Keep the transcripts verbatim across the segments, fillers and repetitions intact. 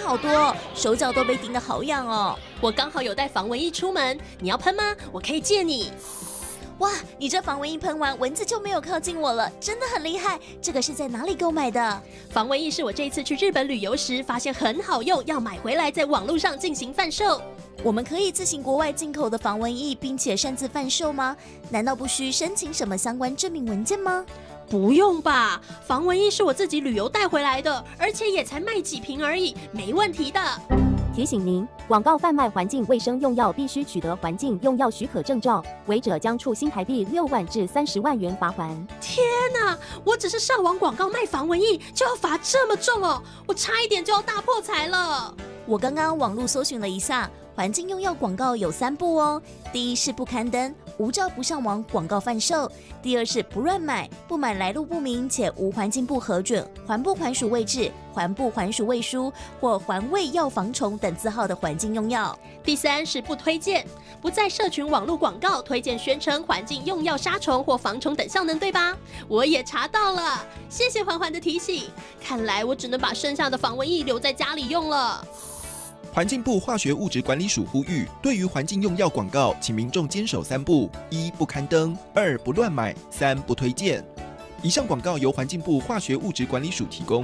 好多，手脚都被叮得好痒哦。 我刚好有带防蚊液出门，你要喷吗？我可以借你。 哇，你这防蚊液喷完，蚊子就没有靠近我了，真的很厉害。这个是在哪里购买的？ 防蚊液是我这一次去日本旅游时发现很好用，要买回来在网络上进行贩售。 我们可以自行国外进口的防蚊液，并且擅自贩售吗？难道不需申请什么相关证明文件吗？ 不用吧，防蚊液是我自己旅游带回来的，而且也才卖几瓶而已，没问题的。 提醒您，广告贩卖环境卫生用药必须取得环境用药许可证照，违者将处新台币六万至三十万元罚锾。 天哪，我只是上网广告卖防蚊液就要罚这么重哦，我差一点就要大破财了。 我刚刚网络搜寻了一下，环境用药广告有三步哦。第一是不刊登，无照不上网广告贩售；第二是不乱买，不买来路不明且无环境部核准、环部环署卫制、环部环署卫书或环卫药防虫等字号的环境用药； 第三是不推荐，不在社群网络广告推荐宣称环境用药杀虫或防虫等效能，对吧？我也查到了，谢谢环环的提醒。看来我只能把剩下的防蚊液留在家里用了。 环境部化学物质管理署呼吁，对于环境用药广告，请民众坚守三不：一、不刊登；二、不乱买；三、不推荐。以上广告由环境部化学物质管理署提供。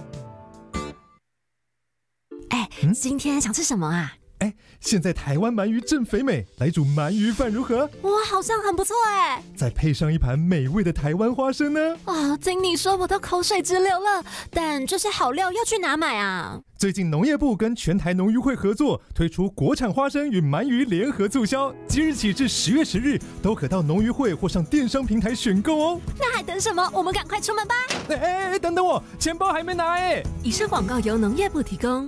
哎，今天想吃什么啊？ 哎，现在台湾鳗鱼正肥美，来煮鳗鱼饭如何？ 哇，好像很不错哎！ 再配上一盘美味的台湾花生呢？ 啊，经你说我都口水直流了。但这些好料要去哪买啊？ 最近农业部跟全台农渔会合作，推出国产花生与鳗鱼联合促销，即日起至十月十日，都可到农渔会或上电商平台选购哦。 那还等什么？我们赶快出门吧！ 哎哎哎，等等我，钱包还没拿哎！ 以上广告由农业部提供。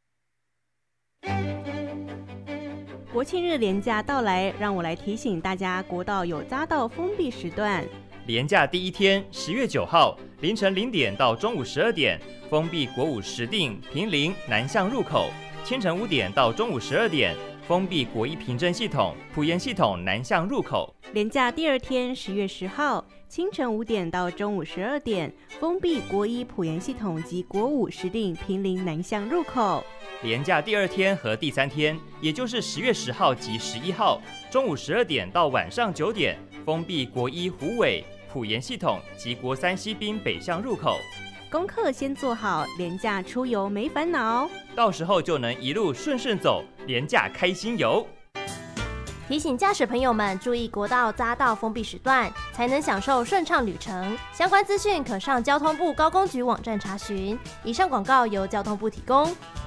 国庆日连假到来，让我来提醒大家，国道有匝道封闭时段。 连假第一天，十月九号凌晨零点到中午十二点，封闭国五石碇、坪林南向入口；清晨五点到中午十二点，封闭国一平镇系统、埔盐系统南向入口。 连假第二天，十月十号清晨五点到中午十二点，封闭国一埔盐系统及国五石碇、坪林南向入口。 连假第二天和第三天，也就是十月十号及十一号，中午十二点到晚上九点，封闭国一虎尾、埔盐系统及国三西滨北向入口。 功课先做好，连假出游没烦恼， 到时候就能一路顺顺走，连假开心游。 提醒驾驶朋友们注意国道匝道封闭时段，才能享受顺畅旅程。相关资讯可上交通部高工局网站查询。以上广告由交通部提供。